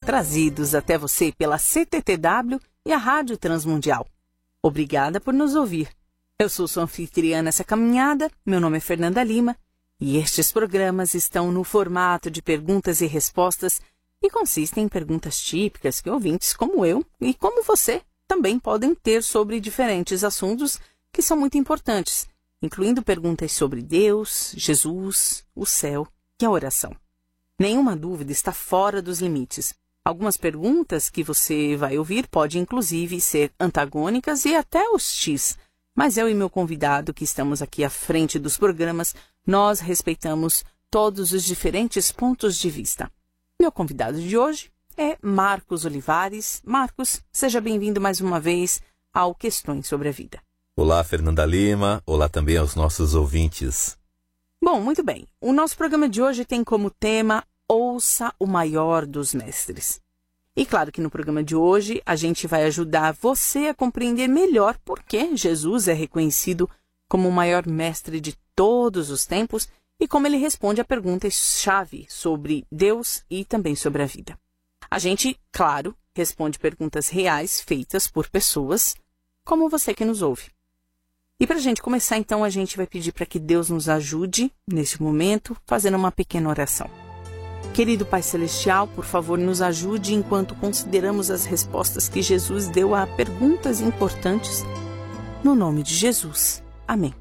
trazidos até você pela CTTW e a Rádio Transmundial. Obrigada por nos ouvir. Eu sou sua anfitriã nessa caminhada, meu nome é Fernanda Lima, e estes programas estão no formato de perguntas e respostas e consistem em perguntas típicas que ouvintes como eu e como você também podem ter sobre diferentes assuntos que são muito importantes, incluindo perguntas sobre Deus, Jesus, o céu e a oração. Nenhuma dúvida está fora dos limites. Algumas perguntas que você vai ouvir podem inclusive ser antagônicas e até hostis, mas eu e meu convidado que estamos aqui à frente dos programas, nós respeitamos todos os diferentes pontos de vista. Meu convidado de hoje é Marcos Olivares. Marcos, seja bem-vindo mais uma vez ao Questões sobre a Vida. Olá, Fernanda Lima. Olá também aos nossos ouvintes. Bom, muito bem. O nosso programa de hoje tem como tema Ouça o Maior dos Mestres. E claro que no programa de hoje a gente vai ajudar você a compreender melhor por que Jesus é reconhecido como o maior mestre de todos os tempos e como ele responde a perguntas-chave sobre Deus e também sobre a vida. A gente, claro, responde perguntas reais feitas por pessoas como você que nos ouve. E para a gente começar, então, a gente vai pedir para que Deus nos ajude, neste momento, fazendo uma pequena oração. Querido Pai Celestial, por favor, nos ajude enquanto consideramos as respostas que Jesus deu a perguntas importantes. No nome de Jesus. Amém.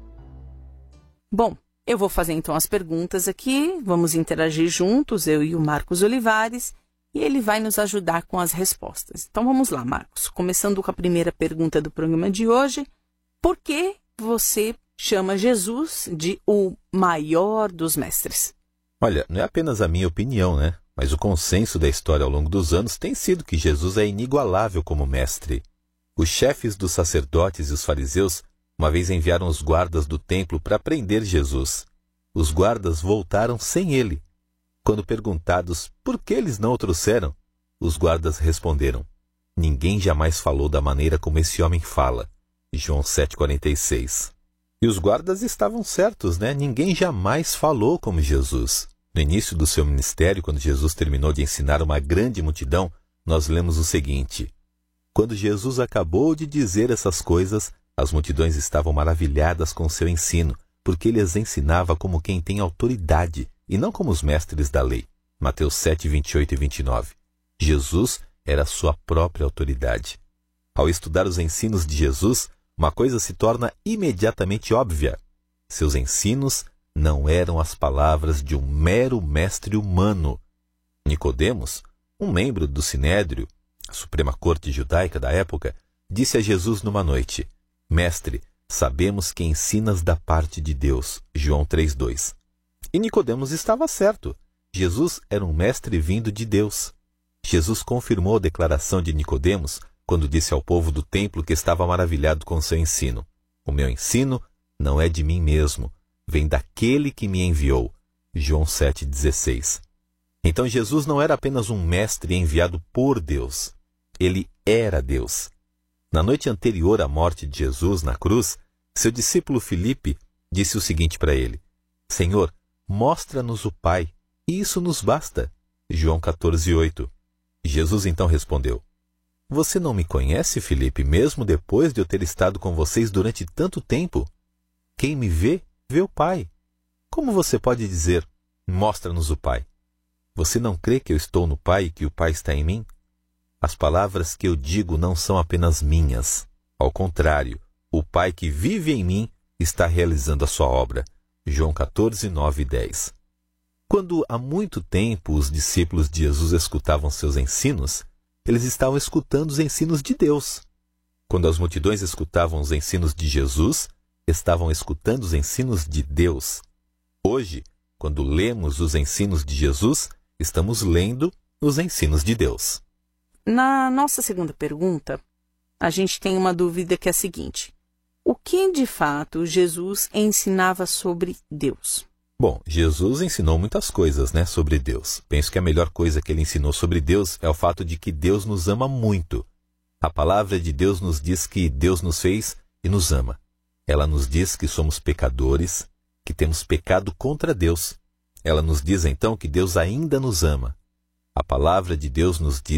Bom, eu vou fazer então as perguntas aqui, vamos interagir juntos, eu e o Marcos Olivares, e ele vai nos ajudar com as respostas. Então vamos lá, Marcos. Começando com a primeira pergunta do programa de hoje. Por que você chama Jesus de o maior dos mestres? Olha, não é apenas a minha opinião, né? Mas o consenso da história ao longo dos anos tem sido que Jesus é inigualável como mestre. Os chefes dos sacerdotes e os fariseus uma vez enviaram os guardas do templo para prender Jesus. Os guardas voltaram sem ele. Quando perguntados por que eles não o trouxeram, os guardas responderam: ninguém jamais falou da maneira como esse homem fala. João 7,46. E os guardas estavam certos, né? Ninguém jamais falou como Jesus. No início do seu ministério, quando Jesus terminou de ensinar uma grande multidão, nós lemos o seguinte: quando Jesus acabou de dizer essas coisas, as multidões estavam maravilhadas com seu ensino, porque ele as ensinava como quem tem autoridade, e não como os mestres da lei. Mateus 7, 28 e 29. Jesus era a sua própria autoridade. Ao estudar os ensinos de Jesus, uma coisa se torna imediatamente óbvia. Seus ensinos não eram as palavras de um mero mestre humano. Nicodemos, um membro do Sinédrio, a Suprema Corte Judaica da época, disse a Jesus numa noite: Mestre, sabemos que ensinas da parte de Deus. João 3,2. E Nicodemos estava certo. Jesus era um mestre vindo de Deus. Jesus confirmou a declaração de Nicodemos quando disse ao povo do templo que estava maravilhado com seu ensino: o meu ensino não é de mim mesmo, vem daquele que me enviou. João 7,16. Então Jesus não era apenas um mestre enviado por Deus. Ele era Deus. Na noite anterior à morte de Jesus na cruz, seu discípulo Filipe disse o seguinte para ele: Senhor, mostra-nos o Pai, e isso nos basta. João 14,8. Jesus então respondeu: Você não me conhece, Filipe, mesmo depois de eu ter estado com vocês durante tanto tempo? Quem me vê, vê o Pai. Como você pode dizer, mostra-nos o Pai? Você não crê que eu estou no Pai e que o Pai está em mim? As palavras que eu digo não são apenas minhas. Ao contrário, o Pai que vive em mim está realizando a sua obra. João 14, 9 e 10. Quando há muito tempo os discípulos de Jesus escutavam seus ensinos, eles estavam escutando os ensinos de Deus. Quando as multidões escutavam os ensinos de Jesus, estavam escutando os ensinos de Deus. Hoje, quando lemos os ensinos de Jesus, estamos lendo os ensinos de Deus. Na nossa segunda pergunta, a gente tem uma dúvida que é a seguinte: o que de fato Jesus ensinava sobre Deus? Bom, Jesus ensinou muitas coisas, sobre Deus. Penso que a melhor coisa que ele ensinou sobre Deus é o fato de que Deus nos ama muito. A palavra de Deus nos diz que Deus nos fez e nos ama. Ela nos diz que somos pecadores, que temos pecado contra Deus. Ela nos diz então que Deus ainda nos ama. A palavra de Deus nos diz